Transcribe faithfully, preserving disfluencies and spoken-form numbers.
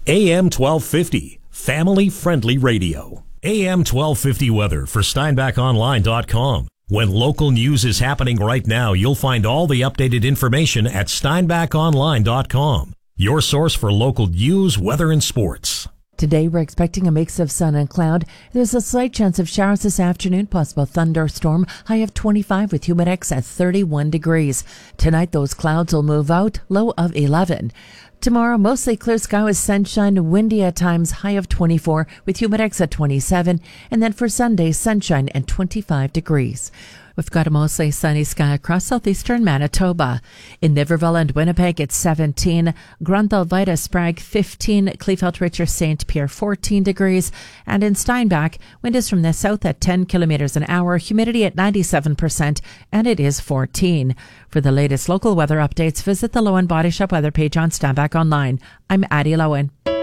A M twelve fifty, family-friendly radio. A M twelve fifty weather for Steinbach Online dot com. When local news is happening right now, you'll find all the updated information at Steinbach Online dot com. Your source for local news, weather, and sports. Today, we're expecting a mix of sun and cloud. There's a slight chance of showers this afternoon, possible thunderstorm, high of twenty-five with humidex at thirty-one degrees. Tonight, those clouds will move out, low of eleven. Tomorrow, mostly clear sky with sunshine, windy at times, high of twenty-four with humidex at twenty-seven. And then for Sunday, sunshine and twenty-five degrees. We've got a mostly sunny sky across southeastern Manitoba. In Niverville and Winnipeg, it's seventeen. Grunthal, Vida, Sprague, fifteen. Kleefeld, Richer, Saint Pierre, fourteen degrees. And in Steinbach, wind is from the south at ten kilometers an hour, humidity at ninety-seven percent, and it is fourteen. For the latest local weather updates, visit the Lowen Body Shop weather page on Steinbach Online. I'm Addie Lowen.